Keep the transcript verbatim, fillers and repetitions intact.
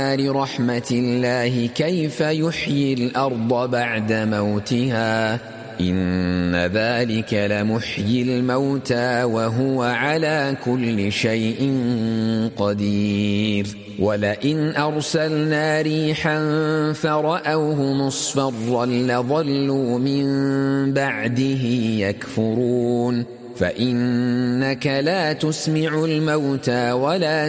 رحمة الله كيف يحيي الأرض بعد موتها إن ذلك لمحيي الموتى وهو على كل شيء قدير ولئن أرسلنا ريحا فرأوه مصفرا لظلوا من بعده يكفرون فإنك لا تسمع الموتى ولا